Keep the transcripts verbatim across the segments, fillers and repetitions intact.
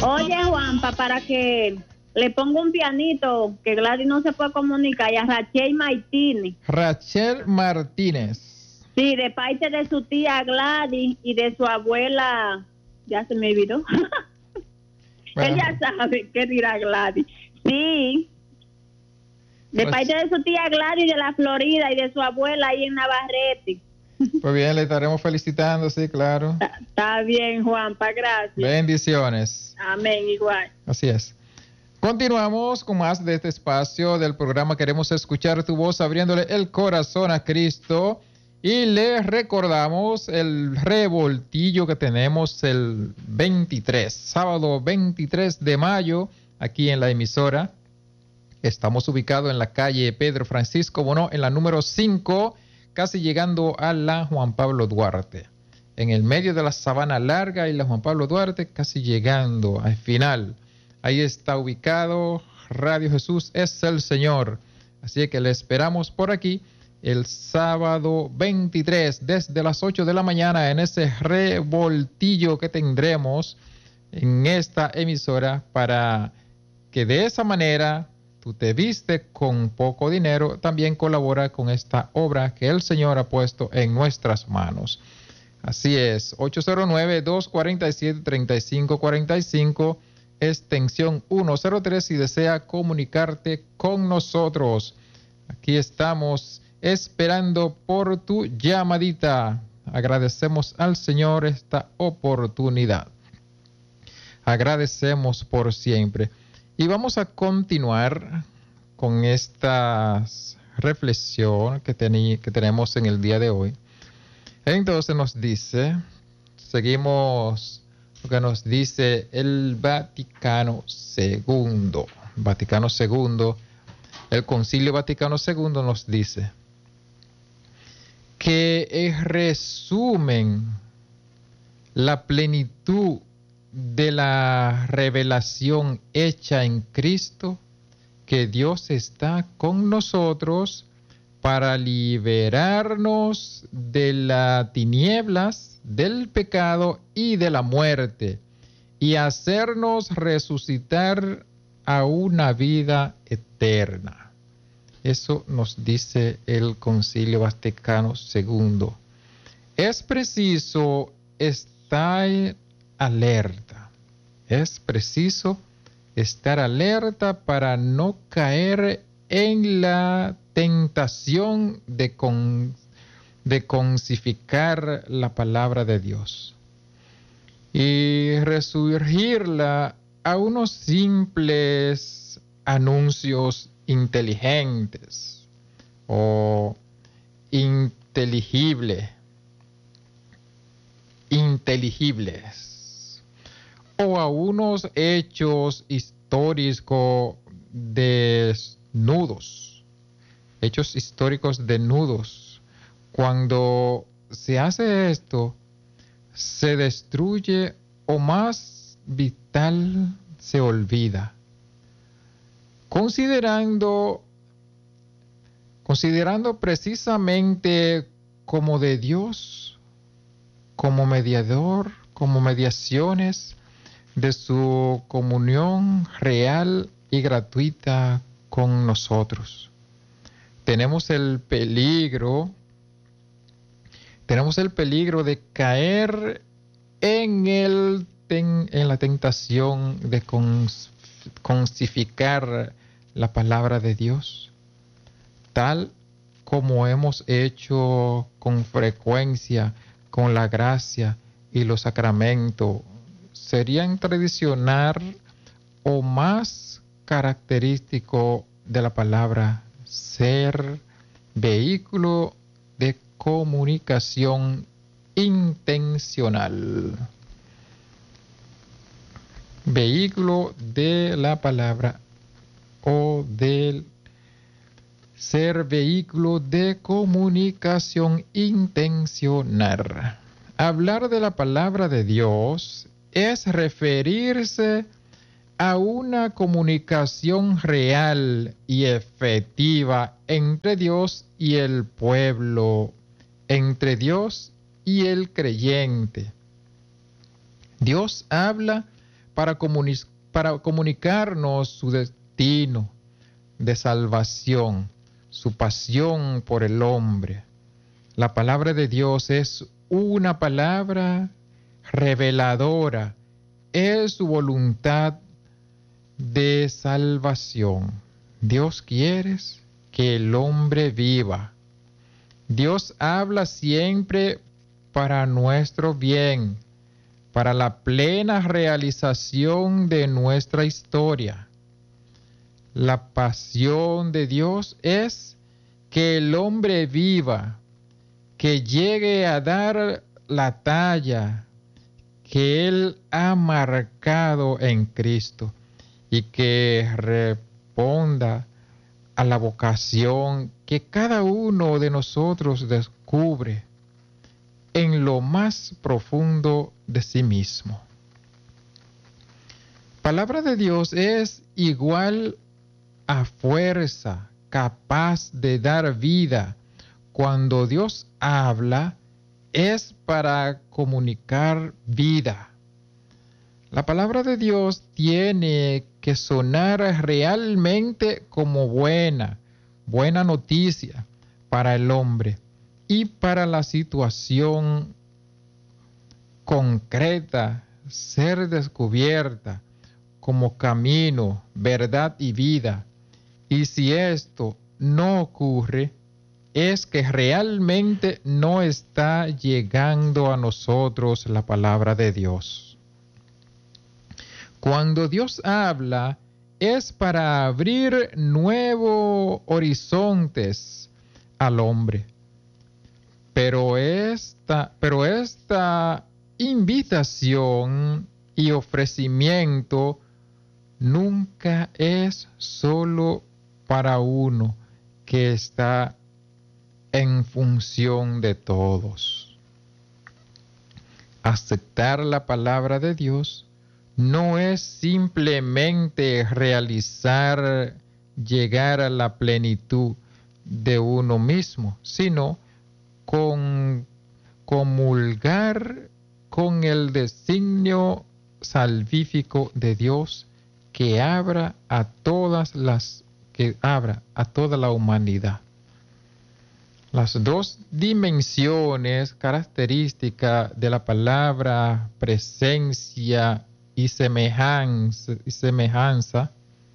Oye, Juanpa, para que le ponga un pianito, que Gladys no se puede comunicar, y a Rachel Martínez. Rachel Martínez. Sí, de parte de su tía Gladys y de su abuela, ya se me olvidó. Bueno. Ella sabe qué dirá Gladys. Sí, de Rach... parte de su tía Gladys de la Florida y de su abuela ahí en Navarrete. Pues bien, le estaremos felicitando, sí, claro. Está, está bien, Juanpa, gracias. Bendiciones. Amén, igual. Así es. Continuamos con más de este espacio del programa. Queremos escuchar tu voz abriéndole el corazón a Cristo. Y les recordamos el revoltillo que tenemos el veintitrés, sábado veintitrés de mayo, aquí en la emisora. Estamos ubicados en la calle Pedro Francisco Bono, en la número cinco, casi llegando a la Juan Pablo Duarte. En el medio de la Sabana Larga y la Juan Pablo Duarte, casi llegando al final. Ahí está ubicado Radio Jesús es el Señor. Así que le esperamos por aquí el sábado veintitrés, desde las ocho de la mañana, en ese revoltillo que tendremos en esta emisora, para que de esa manera tú te viste con poco dinero, también colabora con esta obra que el Señor ha puesto en nuestras manos. Así es, ocho cero nueve, dos cuatro siete, tres cinco cuatro cinco, extensión ciento tres, si desea comunicarte con nosotros. Aquí estamos esperando por tu llamadita. Agradecemos al Señor esta oportunidad. Agradecemos por siempre. Y vamos a continuar con esta reflexión que, teni- que tenemos en el día de hoy. Entonces nos dice, seguimos lo que nos dice el Vaticano segundo. Vaticano segundo, el Concilio Vaticano segundo nos dice que en resumen la plenitud de la revelación hecha en Cristo, que Dios está con nosotros para liberarnos de las tinieblas, del pecado y de la muerte, y hacernos resucitar a una vida eterna. Eso nos dice el Concilio Vaticano segundo. Es preciso estar alerta. Es preciso estar alerta para no caer en la tentación de, con, de concificar la palabra de Dios y resurgirla a unos simples anuncios inteligentes o inteligibles, inteligibles, o a unos hechos históricos desnudos, hechos históricos desnudos. Cuando se hace esto, se destruye o más vital se olvida. Considerando, considerando precisamente como de Dios, como mediador, como mediaciones de su comunión real y gratuita con nosotros. Tenemos el peligro, tenemos el peligro de caer en, el, en, en la tentación de concificar la palabra de Dios, tal como hemos hecho con frecuencia con la gracia y los sacramentos. Serían tradicional o más característico de la palabra ser vehículo de comunicación intencional. Vehículo de la palabra o del ser vehículo de comunicación intencional. Hablar de la palabra de Dios es referirse a una comunicación real y efectiva entre Dios y el pueblo, entre Dios y el creyente. Dios habla para, comuni- para comunicarnos su destino de salvación, su pasión por el hombre. La palabra de Dios es una palabra reveladora, es su voluntad de salvación. Dios quiere que el hombre viva. Dios habla siempre para nuestro bien, para la plena realización de nuestra historia. La pasión de Dios es que el hombre viva, que llegue a dar la talla que Él ha marcado en Cristo y que responda a la vocación que cada uno de nosotros descubre en lo más profundo de sí mismo. Palabra de Dios es igual a fuerza, capaz de dar vida. Cuando Dios habla, es para comunicar vida. La palabra de Dios tiene que sonar realmente como buena, buena noticia para el hombre y para la situación concreta, ser descubierta como camino, verdad y vida. Y si esto no ocurre, es que realmente no está llegando a nosotros la palabra de Dios. Cuando Dios habla, es para abrir nuevos horizontes al hombre. Pero esta, pero esta invitación y ofrecimiento nunca es solo para uno que está en función de todos. Aceptar la palabra de Dios no es simplemente realizar, llegar a la plenitud de uno mismo, sino con comulgar con el designio salvífico de Dios que abra a todas las que abra a toda la humanidad. Las dos dimensiones características de la palabra presencia y semejanza, y semejanza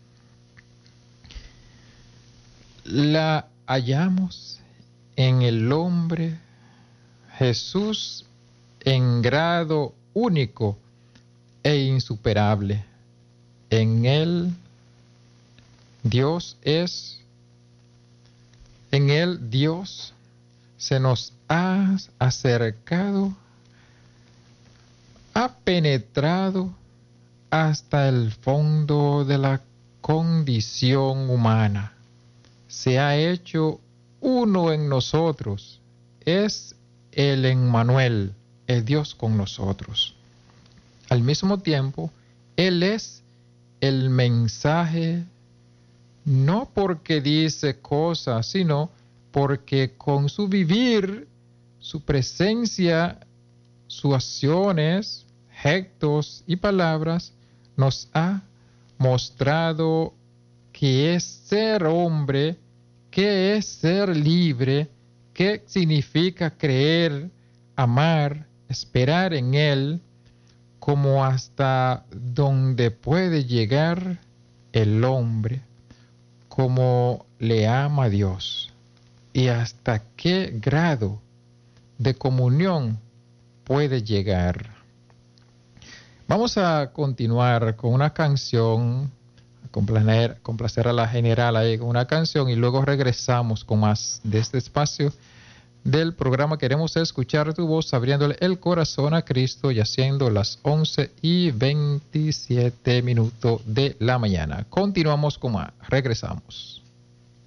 la hallamos en el hombre Jesús en grado único e insuperable. En él Dios es En él Dios se nos ha acercado, ha penetrado hasta el fondo de la condición humana. Se ha hecho uno en nosotros. Es el Emmanuel, el Dios con nosotros. Al mismo tiempo, Él es el mensaje, no porque dice cosas, sino porque con su vivir, su presencia, sus acciones, gestos y palabras, nos ha mostrado qué es ser hombre, qué es ser libre, qué significa creer, amar, esperar en Él, como hasta donde puede llegar el hombre, como le ama a Dios y hasta qué grado de comunión puede llegar. Vamos a continuar con una canción, complacer, complacer a la general ahí con una canción y luego regresamos con más de este espacio del programa Queremos Escuchar Tu Voz, abriéndole el corazón a Cristo y haciendo las once y veintisiete minutos de la mañana. Continuamos con más, regresamos.